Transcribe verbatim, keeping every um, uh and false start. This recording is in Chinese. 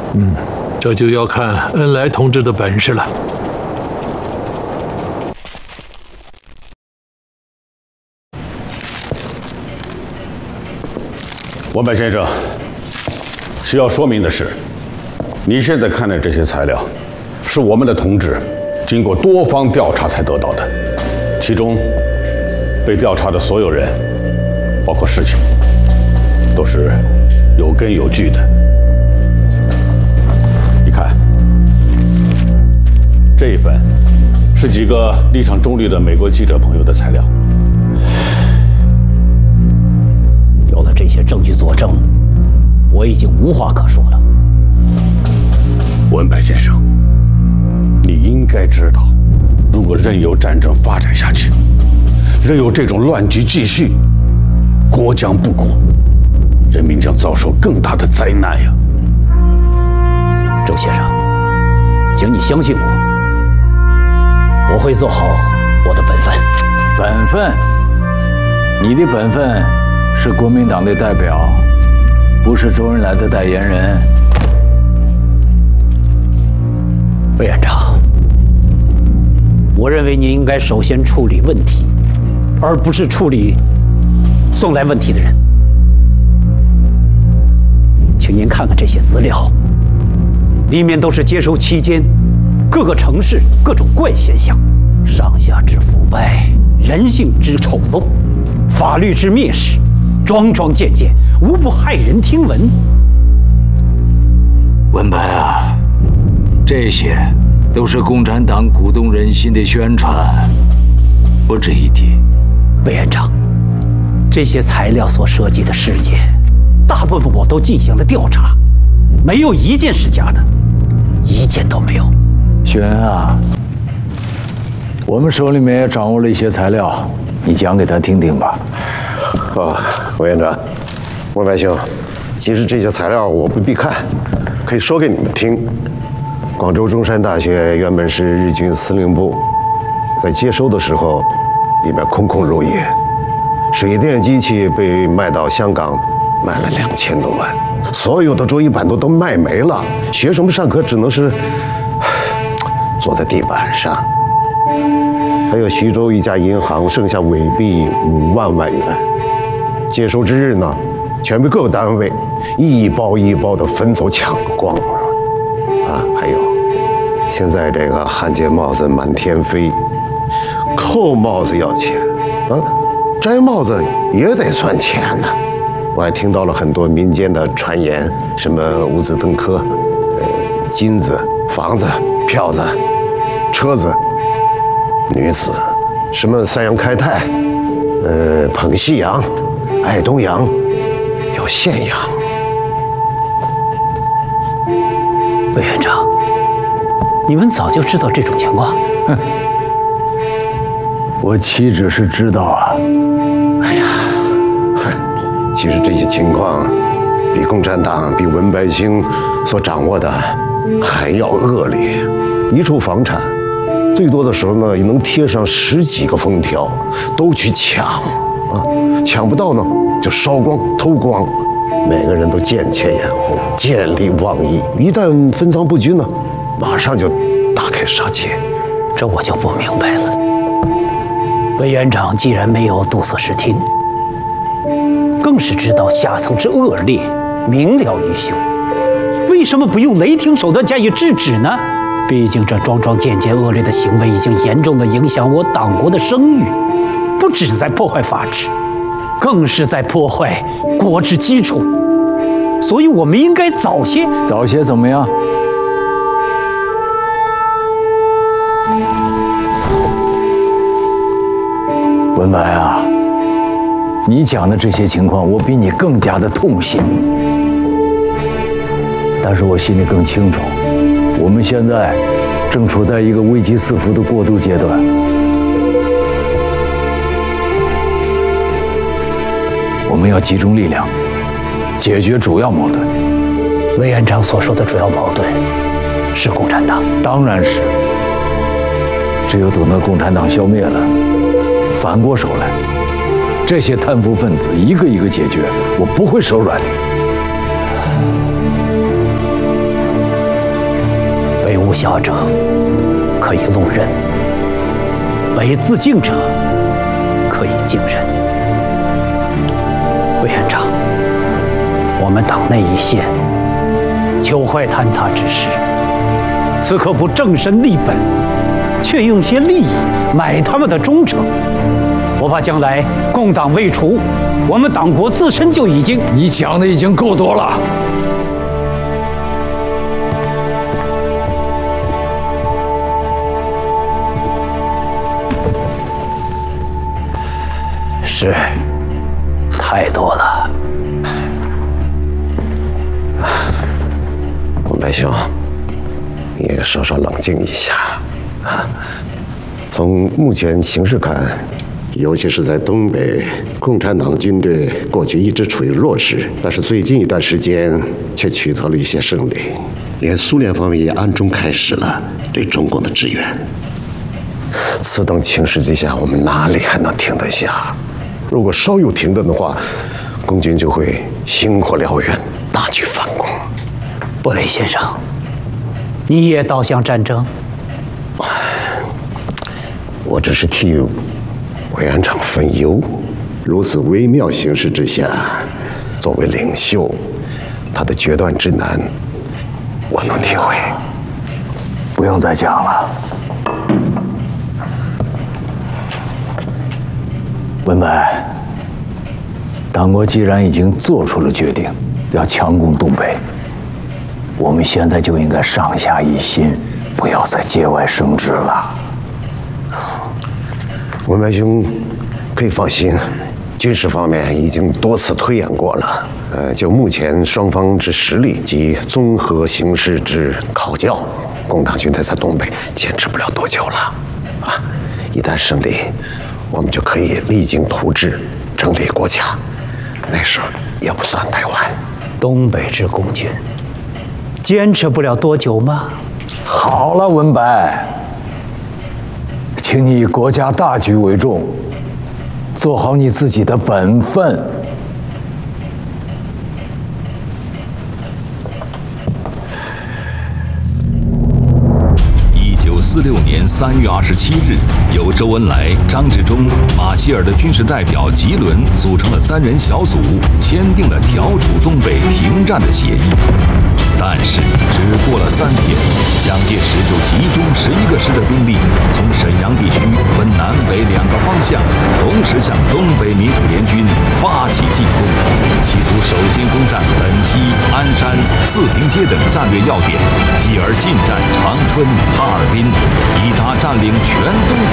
嗯，这就要看恩来同志的本事了。 文本先生，需要说明的是，你现在看的这些材料，是我们的同志经过多方调查才得到的，其中被调查的所有人，包括事情，都是有根有据的。你看，这一份是几个立场中立的美国记者朋友的材料。 有了这些证据佐证，我已经无话可说了。 文白先生，你应该知道，如果任由战争发展下去，任由这种乱局继续，国将不国，人民将遭受更大的灾难呀！ 周先生，请你相信我，我会做好我的本分。 本分？你的本分是国民党的代表，不是周恩来的代言人。 委员长，我认为您应该首先处理问题，而不是处理送来问题的人。请您看看这些资料，里面都是接收期间各个城市各种怪现象，上下之腐败，人性之丑陋，法律之蔑视，桩桩件件，无不骇人听闻。 文白啊，这些都是共产党鼓动人心的宣传，不值一提。 委员长，这些材料所涉及的事件，大部分我都进行了调查，没有一件是假的，一件都没有。 轩啊，我们手里面也掌握了一些材料，你讲给他听听吧。 哦，委员长，文白兄，其实这些材料我不必看，可以说给你们听。广州中山大学原本是日军司令部，在接收的时候，里面空空如也，水电机器被卖到香港，卖了两千多万，所有的桌椅板凳都卖没了，学生们上课只能是坐在地板上。还有徐州一家银行剩下伪币五万万元，接收之日呢，全被各个单位一包一包的分走抢光了。啊，还有，现在这个汉奸帽子满天飞，扣帽子要钱，啊，摘帽子也得算钱呢。我还听到了很多民间的传言，什么五子登科，呃，金子、房子、票子、车子、女子，什么三阳开泰，呃，捧西洋、爱东洋，要献洋。 委员长，你们早就知道这种情况？ 哼，我岂止是知道啊！ 哎呀，嗨，其实这些情况比共产党、比文白星所掌握的还要恶劣。一处房产，最多的时候呢，也能贴上十几个封条，都去抢啊！抢不到呢，就烧光、偷光。每个人都见钱眼红，见利忘义。一旦分赃不均呢，马上就大开杀戒。 这我就不明白了。委员长既然没有睹色视听，更是知道下层之恶劣，明了于胸，为什么不用雷霆手段加以制止呢？毕竟这桩桩件件恶劣的行为已经严重的影响我党国的声誉，不只是在破坏法治，更是在破坏国之基础。所以我们应该早些早些怎么样？文白啊，你讲的这些情况，我比你更加的痛心。但是我心里更清楚，我们现在正处在一个危机四伏的过渡阶段。我们要集中力量，解决主要矛盾。 委员长所说的主要矛盾是共产党， 当然是。只有等到共产党消灭了，反过手来，这些贪腐分子一个一个解决，我不会手软的。 不孝者可以路人，为自敬者可以敬人。委员长，我们党内一线久怀坍塌之势，此刻不正身立本，却用些利益买他们的忠诚，我怕将来共党未除，我们党国自身就已经…… 你讲的已经够多了。 是，太多了。 文白兄，你也稍稍冷静一下。从目前形势看，尤其是在东北，共产党军队过去一直处于弱势，但是最近一段时间却取得了一些胜利，连苏联方面也暗中开始了对中共的支援。此等情势之下，我们哪里还能停得下？如果稍有停顿的话，共军就会星火燎原，大举反攻。 布雷先生，你也倒向战争？ 我只是替委员长分忧。如此微妙形势之下，作为领袖，他的决断之难，我能体会。 不用再讲了。文白，党国既然已经做出了决定，要强攻东北，我们现在就应该上下一心，不要再节外生枝了。 文白兄可以放心，军事方面已经多次推演过了。呃，就目前双方之实力及综合形势之考教，共党军队在东北坚持不了多久了。啊，一旦胜利，我们就可以励精图治，整理国家，那时候也不算太晚。 东北之共军坚持不了多久吗？ 好了，文白，请你以国家大局为重，做好你自己的本分。 一九四六年三月二十七日，由周恩来、张治中、马歇尔的军事代表吉伦组成了三人小组，签订了调处东北停战的协议。但是，只过了三天，蒋介石就集中十一个师的兵力，从沈阳地区分南北两个方向，同时向东北民主联军发起进攻，企图首先攻占本溪、鞍山、四平街等战略要点，继而进占长春、哈尔滨，以达占领全东